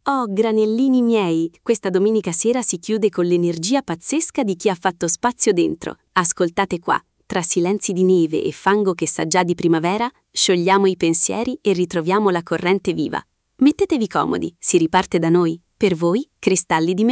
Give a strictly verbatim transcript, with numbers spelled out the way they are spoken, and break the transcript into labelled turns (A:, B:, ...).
A: Oh, granellini miei, questa domenica sera si chiude con l'energia pazzesca di chi ha fatto spazio dentro. Ascoltate qua, tra silenzi di neve e fango che sa già di primavera, sciogliamo i pensieri e ritroviamo la corrente viva. Mettetevi comodi, si riparte da noi. Per voi, cristalli di